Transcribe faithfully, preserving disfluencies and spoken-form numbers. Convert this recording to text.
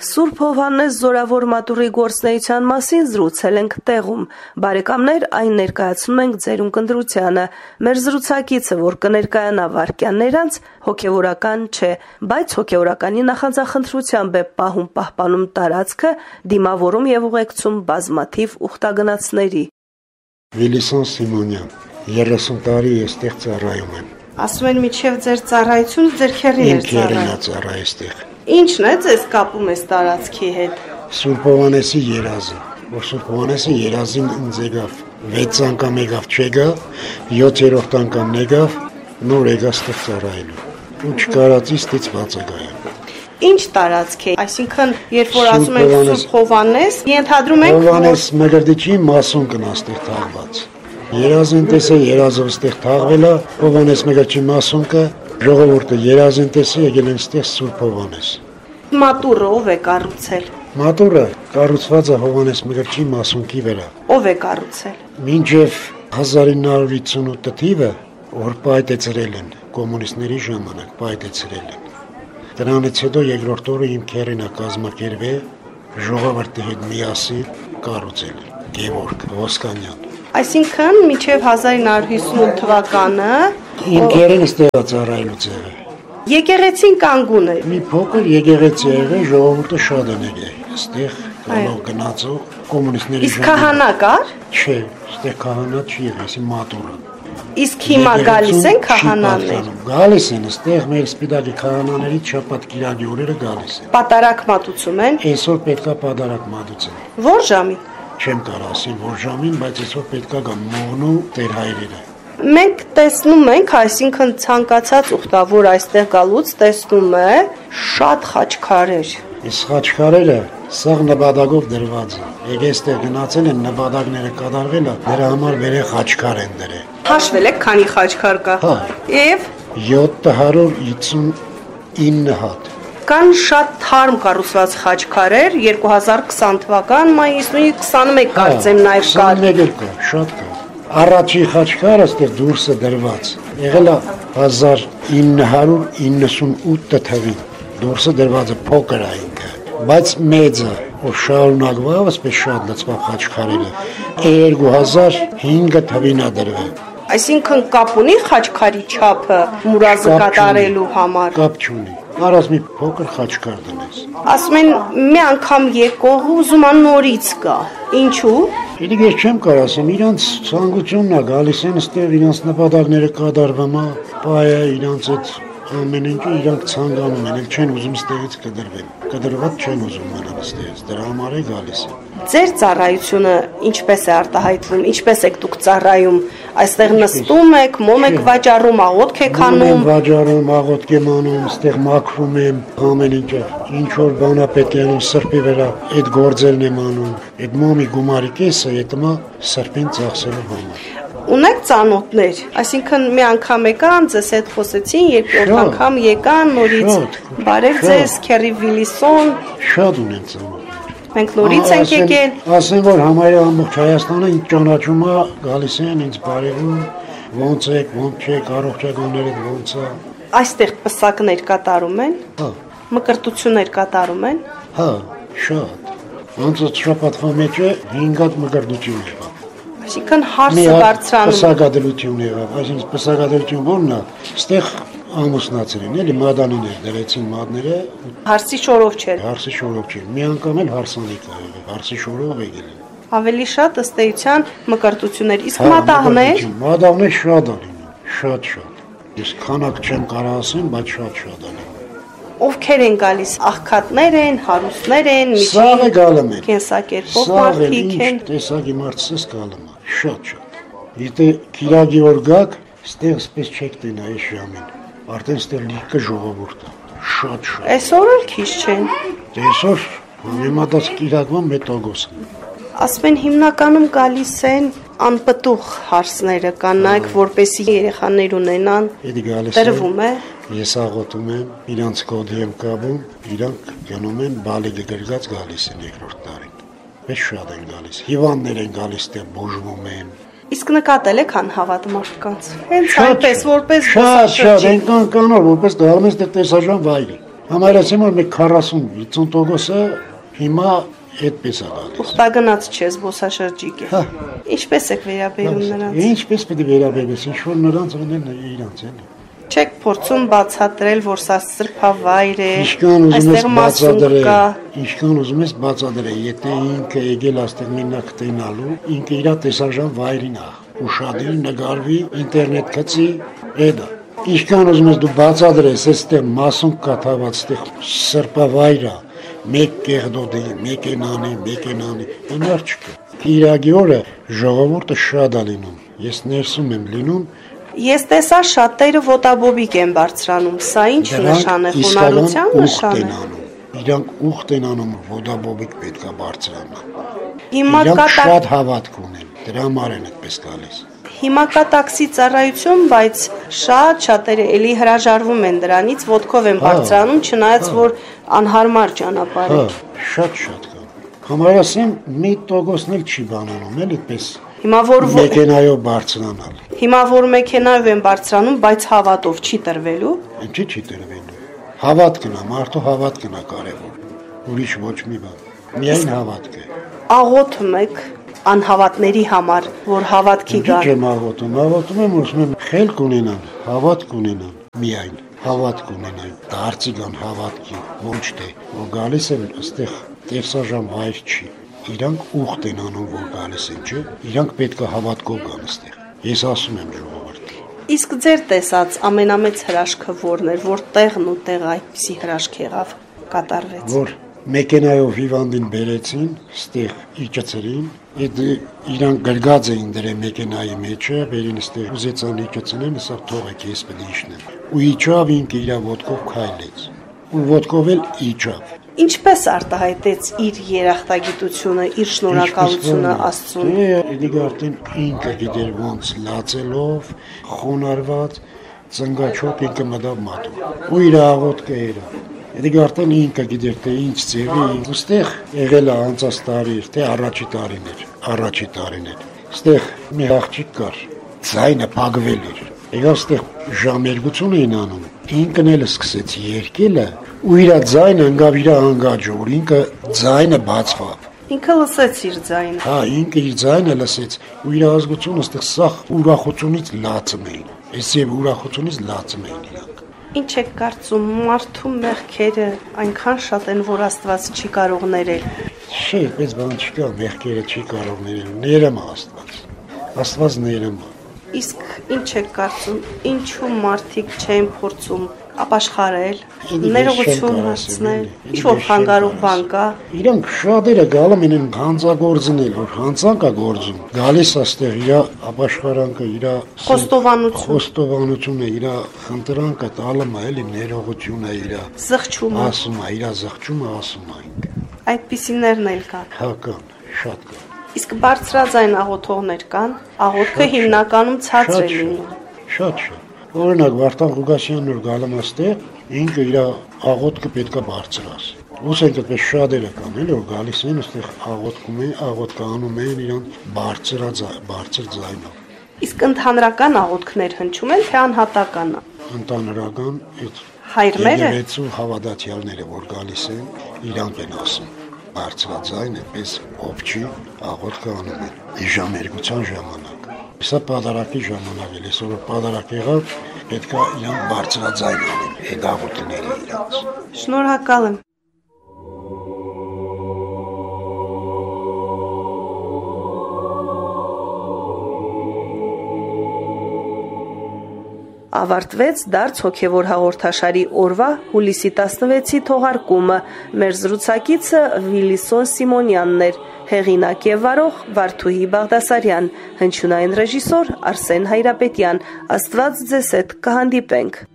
Սուրբ Հովհաննես Զորավոր մատուռի գործնեության մասին զրուցել ենք տեղում։ Բարեկամներ, այն ներկայացնում ենք ձեր ունկնդրությանը։ Մեր զրուցակիցը, որ կներկայանա վայրկյաններ անց, հոգևորական չէ, բայց հոգևորականի նախանձախնդրությամբ է պահում պահպանում տարածքը, դիմավորում եւ ուղեկցում բազմաթիվ ուխտագնացների։ Վիլիսոն Սիմոնյան, երեսուն տարի էստեղ ծառայում եմ։ Ասում են միջև ձեր ծառայությունը ձեր քեռին էր ծառայում։ Ինչն է ձեզ կապում այս տարածքի հետ։ Սուրբ Հովհաննեսի երազը, որ Սուրբ Հովհաննեսի երազին ինձ եկավ, վեց անգամ եկավ չեկավ, յոթերորդ անգամ եկավ, նոր եկա ստեղ ծառայելու։ Ու չկարածի ստիծված է գայում։ Ինչ տարածք է, այսինքն երբ որ ասում ենք Սուրբ Հովհաննես, ենթադրում ենք Հովհաննես Մկրտիչի մասուն կնա ստեղ թաղված։ Երազին տեսե երազով ստեղ թաղվել է, Հովհաննես Մկրտիչի մասուն կը Ժողովուրդը երազին տեսի եկել են ստեղ Սուրբ Հովհաննես։ Մատուռը ով է կառուցել։ Մատուռը կառուցված է Հովհաննես Մկրտիչի մասունքի վրա։ Ով է կառուցել։ Մինչև հազար ինը հարյուր հիսունութ թիվը, որ պայթեցրել են կոմունիստների ժամանակ, պայթեցրել են։ Դրանից հետո երկրորդ օրը իմ քեռին է կազմակերպել ժողովրդի հետ միասին կառուցել Գևորգ Ոսկանյան։ Այսինքն մինչև հազար ինը հարյուր հիսունութ թվականը իմ քեռին ստեղ ծառայելուց եղել։ Եկեղեցին կանգուն է։ Մի փոքր եկեղեցի եղել, ժողովուրդը շատ են եկել։ Ստեղ գալով գնացող կոմունիստների ժամանակ։ Իսկ քահանա կար։ Չէ, ստեղ քահանա չի եղել, ասի մատուռը։ Իսկ հիմա գալիս են քահանաներ։ Գալիս են, ստեղ մեր սպիտակի քահանաների շաբաթ կիրակի օրերը գալիս են։ Պատարակ մատուցում են։ Այսօր պետքա պատարակ մատուցեն։ Որ ժամին։ Չեմ կարող ասել որ ժամին, բայց այսօր պետքա գա մողնու Տեր հայրերը։ Մենք տեսնում ենք, այսինքն ցանկացած ուխտավոր այստեղ գալուց տեսնում է շատ խաչքարեր։ Այս խաչքարերը սաղ նպատակով դրված են։ Եկե այստեղ գնացել են նպատակները կատարվել է, դրա համար վերե խաչքար են դրել։ Հաշվել եք քանի խաչքար կա։ Հա։ Եվ յոթ հարյուր հիսունինը հատ։ Կան շատ թարմ կառուցված խաչքարեր, երկու հազար քսան թվական մայիսի քսանմեկ կարծեմ նաև կար։ քսանմեկ կա, շատ կա։ Առաջի խաչքարը ստեղ դուրսը դրված։ Եղել է հազար ինը հարյուր իննսունութ թվին։ Դուրսը դրված է փոքր է ինքը, բայց մեծը, որ շարունակվավ, ասպես շատ լցվավ խաչքարերը, երկու հազար հինգ թվին է դրվել։ Այսինքն կապ ունի խաչքարի չափը մուրազը կատարելու համար։ Կապ չունի։ Արած մի փոքր խաչքար դնես։ Ասում են մի անգամ եկող ուզում ան նորից գա։ Ինչու։ Իդիկ ես չեմ կարող ասեմ, իրանց ցանկությունն է գալիս են ստեղ իրանց նպատակները կատարվում է, բայ է իրանց այդ ամեն ինչը իրանք ցանկանում են, չեն ուզում ստեղից կդրվեն։ Կդրված չեն ուզում մնալ ստեղից, դրա համար է գալիս են։ Ձեր ծառայությունը ինչպես է արտահայտվում, ինչպես եք դուք ծառայում, այստեղ նստում եք, մոմ եք վաճառում, աղոթք եք անում։ Վաճառում, աղոթք եմ անում, ստեղ մաքրում եմ, ամեն ինչը, ինչ որ բան է պետք է անում սրբի վրա, այդ գործերն եմ անում, այդ մոմի գումարի կեսը ետմա սրբին ծախսելու համար։ Ունեք ծանոթներ, այսինքն մի անգամ եկան, ձեզ հետ խոսեցին, երկրորդ անգամ եկան, նորից բարև ձեզ, քեռի Վիլիսոն։ Շատ ունեն ծանոթներ։ Մենք նորից ենք եկել։ Ասեն որ համարյա ամբողջ Հայաստանը ինձ ճանաչում է, գալիս են ինձ բարևում, ոնց եք, ոնց չեք, առողջականները ոնց է։ Այստեղ պսակներ կատարում են։ Հա։ Մկրտություններ կատարում են։ Հա, շատ։ Ոնց է շաբաթվա մեջ է հինգ հատ մկրտություն եղավ։ Այսինքն հարսը բարձրանում։ Պսակադրություն եղավ, այսինքն պսակադրություն որն է, ստեղ ամուսնացել են, էլի մադանիներ դրեցին մադները։ Հարսի շորով չէր։ Հարսի շորով չէր։ Մի անգամ էլ հարսանիք ա եղել, հարսի շորով եկել են։ Ավելի շատ ըստ էության մկրտություններ, իսկ մատաղներ։ Մատաղներ շատ ալին, շատ շատ։ Ես քանակ չեմ կարող ասեմ, բայց շատ-շատ ալին։ Ովքեր են գալիս, աղքատներ են, հարուստներ են, Սաղը գալում են։ Կենսակերպով մարդիկ են։ Տեսակի մարդսս գալում է, շատ-շատ։ Եթե կիրակի օր գաք, ստեղ սպես չեք տենա այս ժամին։ Արդեն ստեղ լիքը ժողովուրդ է, շատ-շատ։ Այսօր էլ քիչ չեն։ Այսօր համեմատած կիրակվա մետագոս են։ Ասում են հիմնականում գալիս են անպտուղ հարսները, կանայք, որպեսի երեխաներ ունենան։ Տրվում է։ Ես աղոթում եմ, իրանց կոդի եմ կապում, իրանք գնում են բալիկը գրգած գալիս են երկրորդ տարին։ Մեծ շատ են գալիս, հիվանդներ են գալիս, տեղ բուժվում են։ Իսկ նկատել եք անհավատ մարդկանց։ Հենց այնպես, որպես շատ, շատ, այնքան կանոր, որպես գալում են ստեղ տեսարժան վայրի։ Համարեցին որ մի քառասուն պինցանց տոկոսը հիմա այդպես է գալիս։ Ուխտագնաց չէ, զբոսաշրջիկ է։ Հա։ Ինչպես եք վերաբերում նրանց։ Ինչպես պետք է վերաբերես, ինչ որ նրանց ունեն իրանց էլի։ Չեք փորձում բացատրել, որ սա սրբավայր է, Ինչքան ուզում ես բացատրել, կա։ ինչքան ուզում ես բացատրել, եթե ինքը եկել աստեղ մենակ տենալու, ինքը իր տեսարժան վայրին է, ուշադիր նկարվի, ինտերնետ գցի, էդա։ Ինչքան ուզում ես դու բացատրես, այստեղ մասում կա թաված, այստեղ սրբավայր է, մեկ կեղդոդի, մեկ ենանի, մեկ ենանի, այնար չկա։ Կիրակի օրը ժողովուրդը շատ է լինում, ես ներսում եմ լինում։ Ես տեսա շատերը ոտաբոբիկ են բարձրանում, սա ինչ նշան է, խոնարհության նշան է։ Իրանք ուխտ են անում, ոտաբոբիկ պետք է բարձրանան։ Հիմա Իրանք կա շատ հավատք ունեն, դրա համար են այդպես գալիս։ Հիմա կա տաքսի ծառայություն, բայց շատ շատերը էլի հրաժարվում են դրանից, ոտքով են բարձրանում, չնայած որ անհարմար ճանապարհ է։ Հա, շատ-շատ կա։ Համարասեմ մի տոկոսն էլ չի բանանում, էլ այդպես։ Հիմա որ մեքենայով բարձրանալ։ Հիմա որ մեքենայով են բարձրանում, բայց հավատով չի տրվելու։ Ինչի՞ չի տրվելու։ Հավատքն է, մարդու հավատքն է կարևոր։ Ուրիշ ոչ մի բան։ Միայն հավատք է։ Աղոթում եք անհավատների համար, որ հավատքի գա։ Ինչ եմ աղոթում, աղոթում եմ, որ ուզում եմ խելք ունենան, հավատք ունենան, միայն հավատք ունենան, դարձի կան հավատքի, ոչ թե որ գալիս են այստեղ տեսարժան վայր չի։ Իրանք ուխտ են անում, որ գալիս են, չէ՞։ Իրանք պետք է հավատքով գան այստեղ։ Ես ասում եմ ժողովրդին։ Իսկ ձեր տեսած ամենամեծ հրաշքը որն էր, որ տեղն ու տեղը այդպիսի հրաշք եղավ, կատարվեց։ Որ մեքենայով հիվանդին բերեցին, ստեղ իջեցրին, այդ իրանք գրգած էին դրե մեքենայի մեջը, բերին ստեղ ուզեցան իջեցնեն, ասա թողեք ես պետք է իջնեմ։ Ու իջավ ինքը իր ոտքով քայլեց։ Ու ոտքով էլ իջավ։ Ինչպես արտահայտեց իր երախտագիտությունը, իր շնորհակալությունը Աստծուն։ Դե արդեն ինքը գիտեր ոնց լացելով, խոնարհված, ծնգաչոք ինքը մտավ մատում։ Ու իր աղոթքը էր։ Դե արդեն ինքը գիտեր թե ինչ ձևի, ուստեղ եղել է անցած տարի, թե առաջի տարին էր, առաջի տարին էր։ Ստեղ մի աղջիկ կար, ձայնը փակվել էր։ Եկավ ստեղ ժամերգություն էին անում։ Ինքն էլ սկսեց երգելը, ու իր ձայնը ընկավ իր անգաջը, որ ինքը ձայնը բացվավ։ Ինքը լսեց իր ձայնը։ Հա, ինքը իր ձայնը լսեց, ու իր ազգությունը ստեղ սախ ուրախությունից լացում էին։ Այս եւ ուրախությունից լացում էին իրանք։ Ինչ եք կարծում, մարդու մեղքերը այնքան շատ են, որ Աստված չի կարող ներել։ Չէ, այդպես բան չկա, մեղքերը չի կարող ներել, ներում է Աստված։ Աստված ներում է։ Իսկ ինչ եք կարծում, ինչու մարդիկ չեն փորձում ապաշխարել, ներողություն հարցնել, ինչ-որ խանգարող բան կա։ Իրանք շատերը գալում են հանցագործնել, որ հանցանք է գործում։ Գալիս աստեղ իր ապաշխարանքը, իր խոստովանություն, խոստովանությունը, իր խնդրանքը տալում է, էլի ներողությունը իր զղջումը, ասում է, իր զղջումը ասում է ինքը։ Այդպիսիներն էլ կան։ Հա կան, շատ կան։ Իսկ բարձրաձայն աղոթողներ կան, աղոթքը հիմնականում ցածր է լինում։ Շատ շատ։ Օրինակ Վարդան Ղուկասյանն որ գալում աստեղ, ինքը իր աղոթքը պետքա բարձրաս։ Ոսենք այդպես շատերը կան, էլի որ գալիս են այստեղ աղոթքում են, աղոթք անում են իրան բարձրաձ բարձր ձայնով։ Իսկ ընդհանրական աղոթքներ հնչում են, թե անհատական։ Ընդհանրական այդ հայրները եկեղեցու հավատացյալները որ գալիս են, իրանք են ասում բարձրաձայն այդպես ովչի աղոթքը անում են։ Ժամերգության ժամանակ։ Սա պատարակի ժամանակ է, այսօր պատարակ եղավ, պետք է իրանք բարձրաձայն անեն, այդ աղոթքները իրանց։ Շնորհակալ եմ։ Ավարտվեց դարձ հոգևոր հաղորդաշարի օրվա հուլիսի տասնվեցի թողարկումը։ Մեր զրուցակիցը Վիլիսոն Սիմոնյանն էր, հեղինակ եւ վարող Վարդուհի Բաղդասարյան, հնչյունային ռեժիսոր Արսեն Հայրապետյան։ Աստված ձեզ հետ կհանդիպենք։